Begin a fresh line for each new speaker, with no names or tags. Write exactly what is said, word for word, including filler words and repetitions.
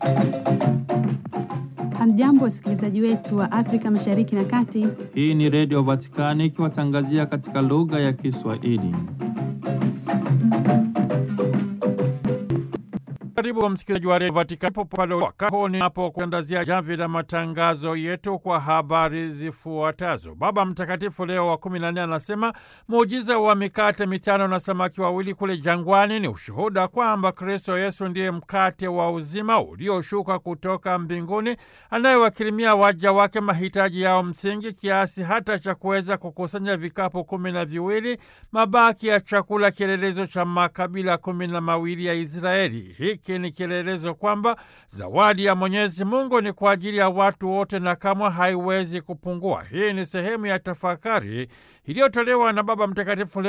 Hamjambo wasikilizaji wetu wa Afrika Mashariki na Kati.
Hii ni Radio Vatikani ikiwatangazia katika lugha ya Kiswahili. Karibu msikilizaji wa Radio Vatikani popote ulipo, ninapokuangazia jamvi la matangazo yetu kwa habari zifuatazo. Baba Mtakatifu Leo wa kumi na nne anasema muujiza wa mikate mitano na samaki wawili kule jangwani ni ushuhuda kwamba Kristo Yesu ndiye mkate wa uzima ulioshuka kutoka mbinguni, anayewakirimia waja wake mahitaji yao msingi kiasi hata cha kuweza kukusanya vikapu kumi na viwili, mabaki ya chakula, kielelezo cha makabila kumi na mawili ya Israeli. Hiki ni kielelezo kwamba zawadi ya Mwenyezi Mungu ni kwa ajili ya watu wote na kamwe haiwezi kupungua. Hii ni sehemu ya tafakari iliyotolewa na Baba Mtakatifu